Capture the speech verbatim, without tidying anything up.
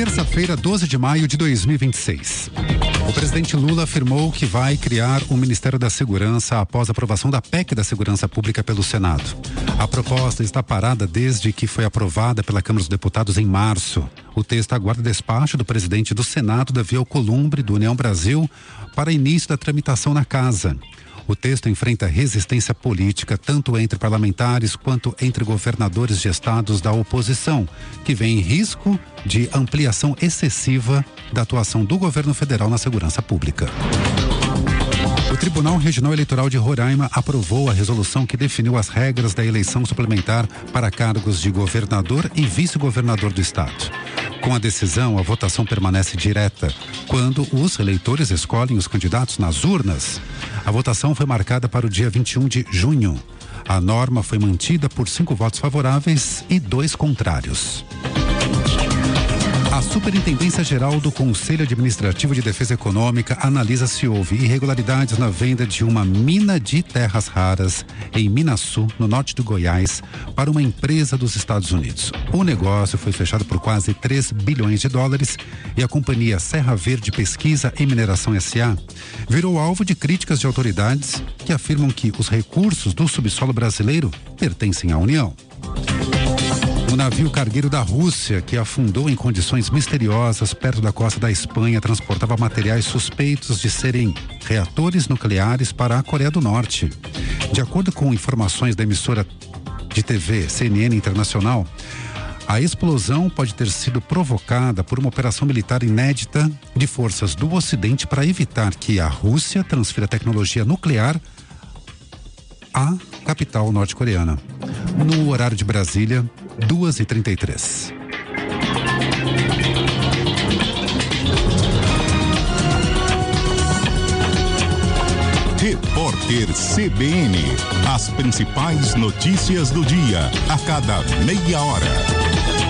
Terça-feira, doze de maio de dois mil e vinte e seis. O presidente Lula afirmou que vai criar o Ministério da Segurança após a aprovação da P E C da Segurança Pública pelo Senado. A proposta está parada desde que foi aprovada pela Câmara dos Deputados em março. O texto aguarda despacho do presidente do Senado, Davi Alcolumbre, do União Brasil, para início da tramitação na Casa. O texto enfrenta resistência política tanto entre parlamentares quanto entre governadores de estados da oposição, que vê em risco de ampliação excessiva da atuação do governo federal na segurança pública. O Tribunal Regional Eleitoral de Roraima aprovou a resolução que definiu as regras da eleição suplementar para cargos de governador e vice-governador do estado. Com a decisão, a votação permanece direta quando os eleitores escolhem os candidatos nas urnas. A votação foi marcada para o dia vinte e um de junho. A norma foi mantida por cinco votos favoráveis e dois contrários. A Superintendência Geral do Conselho Administrativo de Defesa Econômica analisa se houve irregularidades na venda de uma mina de terras raras em Minaçu, no norte do Goiás, para uma empresa dos Estados Unidos. O negócio foi fechado por quase três bilhões de dólares e a companhia Serra Verde Pesquisa e Mineração S A virou alvo de críticas de autoridades que afirmam que os recursos do subsolo brasileiro pertencem à União. O navio cargueiro da Rússia, que afundou em condições misteriosas perto da costa da Espanha, transportava materiais suspeitos de serem reatores nucleares para a Coreia do Norte. De acordo com informações da emissora de T V C N N Internacional, a explosão pode ter sido provocada por uma operação militar inédita de forças do Ocidente para evitar que a Rússia transfira tecnologia nuclear à capital norte-coreana. No horário de Brasília, duas e trinta e três. Repórter C B N. As principais notícias do dia, a cada meia hora.